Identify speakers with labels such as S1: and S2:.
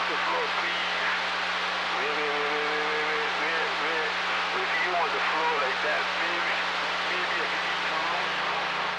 S1: the floor, please. Wait, wait, wait, wait, wait, wait, wait, wait. If you want the floor like that, baby.